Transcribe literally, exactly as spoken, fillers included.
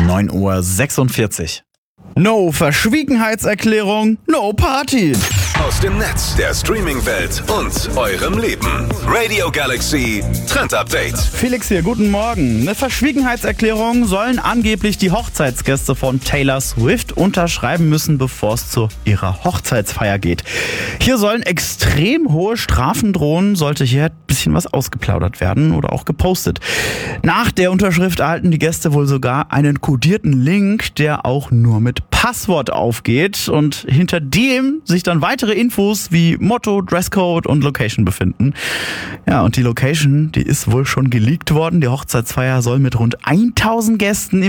neun Uhr sechsundvierzig. No Verschwiegenheitserklärung, no Party. Aus dem Netz, der Streaming-Welt und eurem Leben. Radio Galaxy Trend Update. Felix hier, guten Morgen. Eine Verschwiegenheitserklärung sollen angeblich die Hochzeitsgäste von Taylor Swift unterschreiben müssen, bevor es zu ihrer Hochzeitsfeier geht. Hier sollen extrem hohe Strafen drohen, sollte hier ein bisschen was ausgeplaudert werden oder auch gepostet. Nach der Unterschrift erhalten die Gäste wohl sogar einen kodierten Link, der auch nur mit Passwort aufgeht und hinter dem sich dann weitere Infos wie Motto, Dresscode und Location befinden. Ja, und die Location, die ist wohl schon geleakt worden. Die Hochzeitsfeier soll mit rund tausend Gästen im